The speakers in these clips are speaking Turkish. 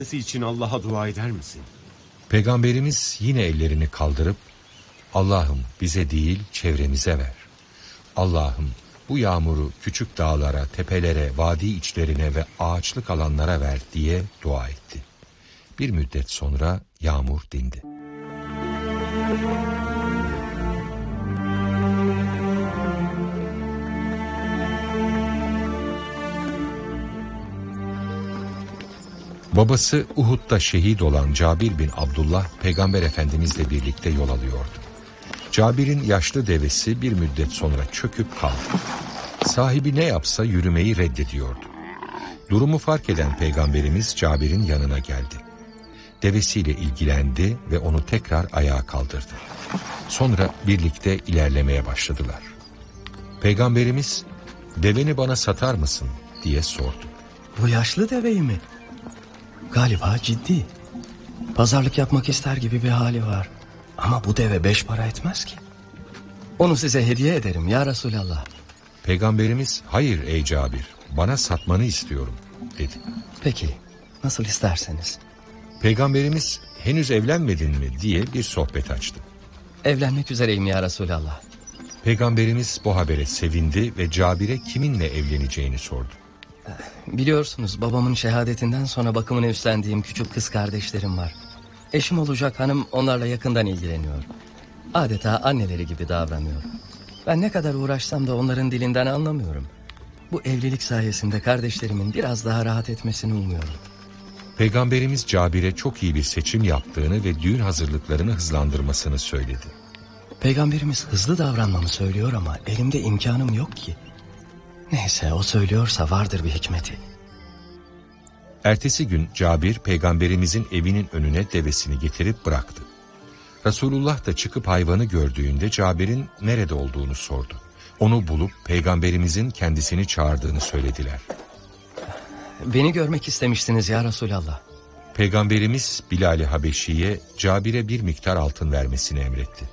için Allah'a dua eder misin? Peygamberimiz yine ellerini kaldırıp, Allah'ım bize değil çevremize ver. Allah'ım bu yağmuru küçük dağlara, tepelere, vadi içlerine ve ağaçlık alanlara ver diye dua etti. Bir müddet sonra yağmur dindi. Babası Uhud'da şehit olan Cabir bin Abdullah Peygamber Efendimizle birlikte yol alıyordu. Cabir'in yaşlı devesi bir müddet sonra çöküp kaldı. Sahibi ne yapsa yürümeyi reddediyordu. Durumu fark eden Peygamberimiz Cabir'in yanına geldi. Devesiyle ilgilendi ve onu tekrar ayağa kaldırdı. Sonra birlikte ilerlemeye başladılar. Peygamberimiz, "Deveni bana satar mısın?" diye sordu. Bu yaşlı deveyi mi? Galiba ciddi. Pazarlık yapmak ister gibi bir hali var. Ama bu deve 5 para etmez ki. Onu size hediye ederim ya Resulallah. Peygamberimiz, "Hayır ey Cabir, bana satmanı istiyorum," dedi. Peki, nasıl isterseniz. Peygamberimiz, "Henüz evlenmedin mi?" diye bir sohbet açtı. Evlenmek üzereyim ya Resulallah. Peygamberimiz bu habere sevindi ve Cabir'e kiminle evleneceğini sordu. Biliyorsunuz babamın şehadetinden sonra bakımını üstlendiğim küçük kız kardeşlerim var. Eşim olacak hanım onlarla yakından ilgileniyor. Adeta anneleri gibi davranıyor. Ben ne kadar uğraşsam da onların dilinden anlamıyorum. Bu evlilik sayesinde kardeşlerimin biraz daha rahat etmesini umuyorum. Peygamberimiz Cabir'e çok iyi bir seçim yaptığını ve düğün hazırlıklarını hızlandırmasını söyledi. Peygamberimiz hızlı davranmamı söylüyor ama elimde imkanım yok ki. Neyse, o söylüyorsa vardır bir hikmeti. Ertesi gün Cabir Peygamberimizin evinin önüne devesini getirip bıraktı. Resulullah da çıkıp hayvanı gördüğünde Cabir'in nerede olduğunu sordu. Onu bulup Peygamberimizin kendisini çağırdığını söylediler. Beni görmek istemiştiniz ya Resulallah. Peygamberimiz Bilal-i Habeşi'ye Cabir'e bir miktar altın vermesini emretti.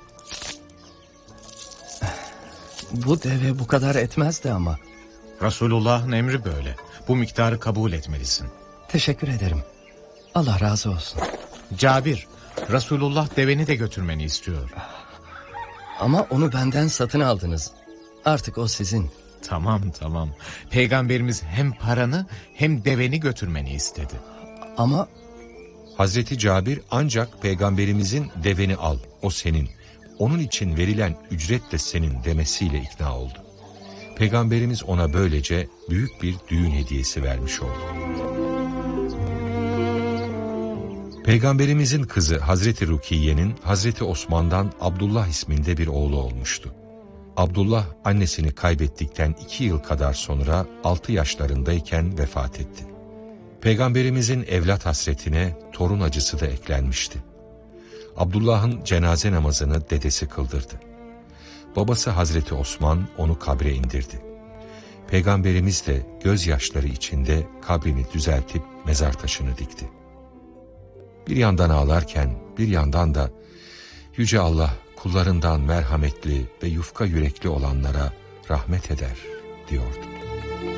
Bu deve bu kadar etmezdi ama. Resulullah'ın emri böyle. Bu miktarı kabul etmelisin. Teşekkür ederim. Allah razı olsun. Cabir, Resulullah deveni de götürmeni istiyor. Ama onu benden satın aldınız. Artık o sizin. Tamam. Peygamberimiz hem paranı hem deveni götürmeni istedi. Ama Hazreti Cabir ancak Peygamberimizin "deveni al, o senin, onun için verilen ücret de senin" demesiyle ikna oldu. Peygamberimiz ona böylece büyük bir düğün hediyesi vermiş oldu. Peygamberimizin kızı Hazreti Rukiye'nin Hazreti Osman'dan Abdullah isminde bir oğlu olmuştu. Abdullah annesini kaybettikten 2 yıl kadar sonra 6 yaşlarındayken vefat etti. Peygamberimizin evlat hasretine torun acısı da eklenmişti. Abdullah'ın cenaze namazını dedesi kıldırdı. Babası Hazreti Osman onu kabre indirdi. Peygamberimiz de gözyaşları içinde kabrini düzeltip mezar taşını dikti. Bir yandan ağlarken bir yandan da Yüce Allah kullarından merhametli ve yufka yürekli olanlara rahmet eder diyordu.